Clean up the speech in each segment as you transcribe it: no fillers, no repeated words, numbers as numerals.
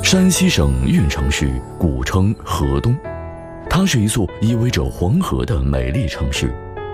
山西省运城市，古称河东，它是一座依偎着黄河的美丽城市。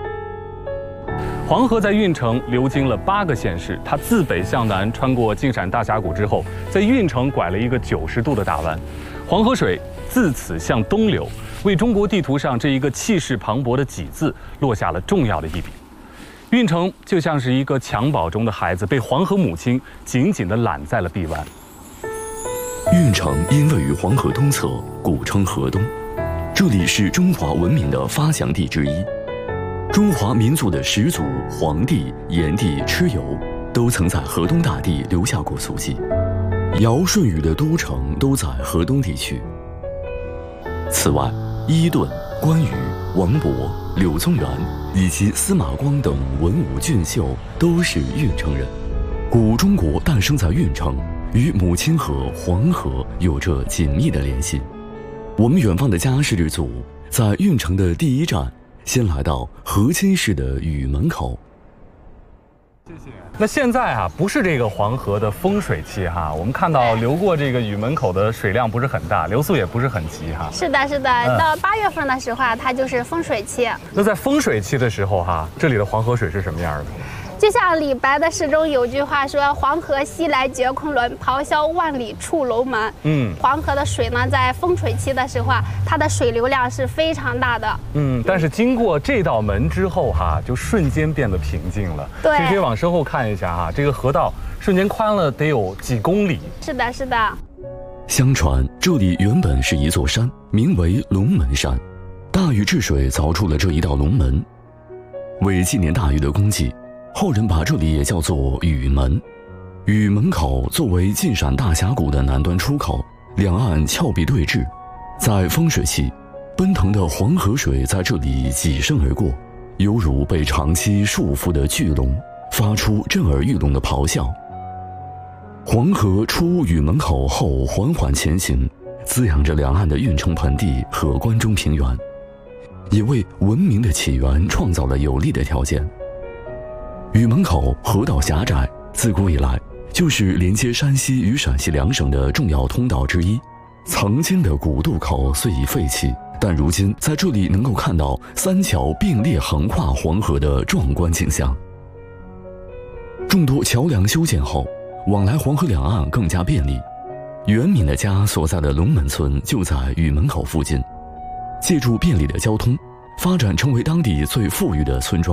黄河在运城流经了8个县市，它自北向南穿过晋陕大峡谷之后，在运城拐了一个90度的大弯，黄河水自此向东流，为中国地图上这一个气势磅礴的“济”字落下了重要的一笔。运城就像是一个襁褓中的孩子，被黄河母亲紧紧地揽在了臂弯。 运城因位于黄河东侧，古称河东，这里是中华文明的发祥地之一。中华民族的始祖黄帝、炎帝蚩尤都曾在河东大地留下过足迹，尧舜禹的都城都在河东地区。此外，伊顿、关羽、王勃、柳宗元以及司马光等文武俊秀都是运城人。古中国诞生在运城，与母亲河黄河有着紧密的联系。我们远方的家世之祖在运城的第一站先来到河津市的禹门口。 谢谢。那现在啊，不是这个黄河的丰水期哈，我们看到流过这个禹门口的水量不是很大，流速也不是很急哈。 是的，是的，到8月份的时候啊，它就是丰水期。 那在丰水期的时候哈，这里的黄河水是什么样的？ 就像李白的诗中有句话说：“黄河西来决昆仑，咆哮万里出龙门。”黄河的水呢，在丰水期的时候啊，它的水流量是非常大的。但是经过这道门之后哈，就瞬间变得平静了。 对， 可以往身后看一下哈，这个河道瞬间宽了得有几公里。 是的，是的。 相传这里原本是一座山，名为龙门山。大禹治水凿出了这一道龙门，为纪念大禹的功绩，后人把这里也叫做禹门。禹门口作为晋陕大峡谷的南端出口，两岸峭壁对峙。在丰水期，奔腾的黄河水在这里挤身而过，犹如被长期束缚的巨龙，发出震耳欲聋的咆哮。黄河出禹门口后缓缓前行，滋养着两岸的运城盆地和关中平原，也为文明的起源创造了有利的条件。禹门口河道狭窄，自古以来就是连接山西与陕西两省的重要通道之一。曾经的古渡口虽已废弃，但如今在这里能够看到3桥并列横跨黄河的壮观景象。众多桥梁修建后，往来黄河两岸更加便利。袁敏的家所在的龙门村就在禹门口附近，借助便利的交通，发展成为当地最富裕的村庄。